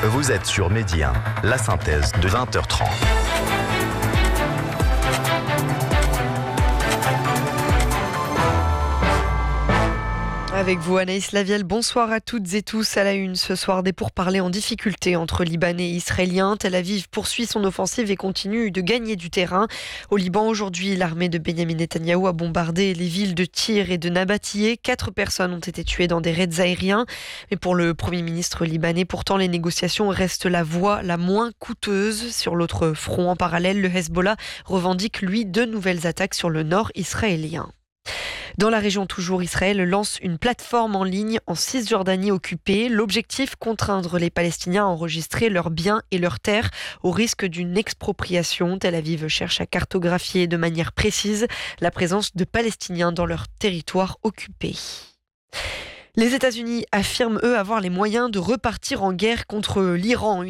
Vous êtes sur Midi 1, la synthèse de 20h30. Avec vous Anaïs Lavielle, bonsoir à toutes et tous. À la une ce soir, des pourparlers en difficulté entre Libanais et Israéliens. Tel Aviv poursuit son offensive et continue de gagner du terrain. Au Liban aujourd'hui, l'armée de Benyamin Netanyahou a bombardé les villes de Tyr et de Nabatiyeh. 4 personnes ont été tuées dans des raids aériens. Mais pour le Premier ministre libanais, pourtant les négociations restent la voie la moins coûteuse. Sur l'autre front en parallèle, le Hezbollah revendique lui 2 nouvelles attaques sur le nord israélien. Dans la région toujours, Israël lance une plateforme en ligne en Cisjordanie occupée. L'objectif, contraindre les Palestiniens à enregistrer leurs biens et leurs terres au risque d'une expropriation. Tel Aviv cherche à cartographier de manière précise la présence de Palestiniens dans leur territoire occupé. Les États-Unis affirment, eux, avoir les moyens de repartir en guerre contre l'Iran.